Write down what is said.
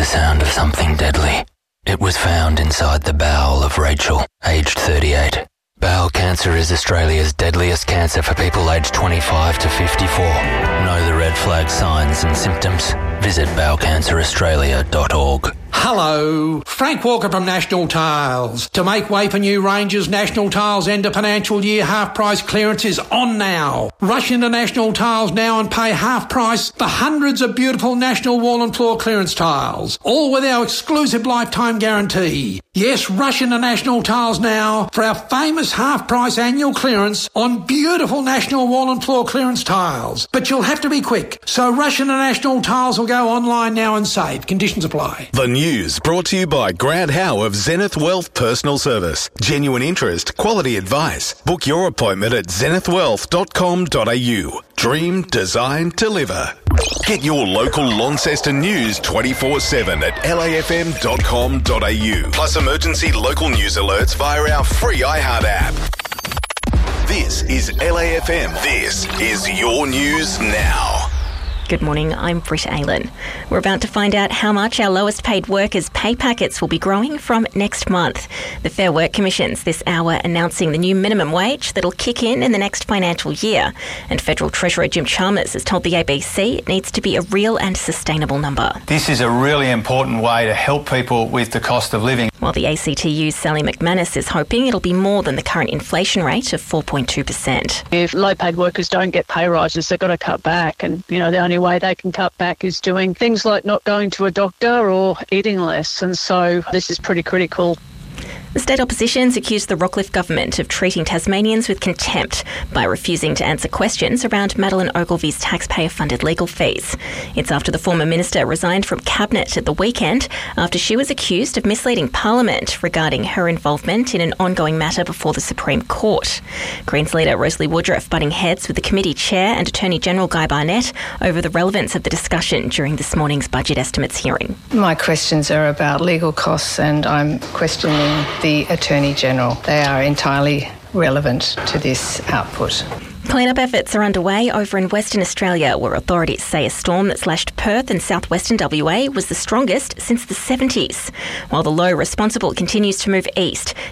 sound of something deadly. It was found inside the bowel of Rachel, aged 38. Bowel cancer is Australia's deadliest cancer for people aged 25 to 54. Know the red flag signs and symptoms? Visit bowelcanceraustralia.org. Hello, Frank Walker from National Tiles. To make way for new ranges, National Tiles end of financial year half price clearance is on now. Rush into National Tiles now and pay half price for hundreds of beautiful National wall and floor clearance tiles, all with our exclusive lifetime guarantee. Yes, rush into National Tiles now for our famous half price annual clearance on beautiful National wall and floor clearance tiles. But you'll have to be quick, so rush into National Tiles or go online now and save. Conditions apply. The news brought to you by Grant Howe of Zenith Wealth Personal Service. Genuine interest, quality advice. Book your appointment at zenithwealth.com.au. Dream, design, deliver. Get your local Launceston news 24/7 at lafm.com.au. Plus emergency local news alerts via our free iHeart app. This is LAFM. This is your news now. Good morning, I'm Britt Aylen. We're about to find out how much our lowest paid workers' pay packets will be growing from next month. The Fair Work Commission's this hour announcing the new minimum wage that'll kick in the next financial year. And Federal Treasurer Jim Chalmers has told the ABC it needs to be a real and sustainable number. This is a really important way to help people with the cost of living. While the ACTU's Sally McManus is hoping it'll be more than the current inflation rate of 4.2%. If low-paid workers don't get pay rises, they've got to cut back. And, the only way they can cut back is doing things like not going to a doctor or eating less. And so this is pretty critical. The state opposition's accused the Rockcliffe government of treating Tasmanians with contempt by refusing to answer questions around Madeleine Ogilvy's taxpayer-funded legal fees. It's after the former minister resigned from cabinet at the weekend after she was accused of misleading Parliament regarding her involvement in an ongoing matter before the Supreme Court. Greens leader Rosalie Woodruff butting heads with the committee chair and Attorney General Guy Barnett over the relevance of the discussion during this morning's budget estimates hearing. My questions are about legal costs and I'm questioning the Attorney General. They are entirely relevant to this output. Clean-up efforts are underway over in Western Australia, where authorities say a storm that slashed Perth and southwestern WA was the strongest since the 70s. While the low responsible continues to move east,